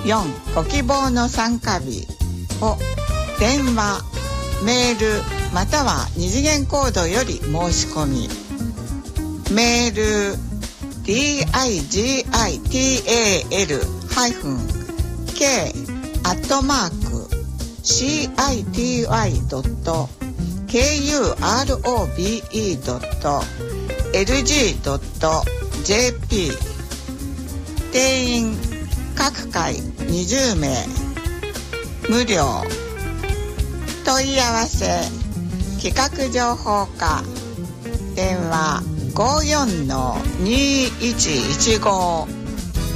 4ご希望の参加日を電話、メールまたは二次元コードより申し込み、メール digital-city.kurobe.lg.jp 定員各回20名無料。問い合わせ企画情報課電話 54-2115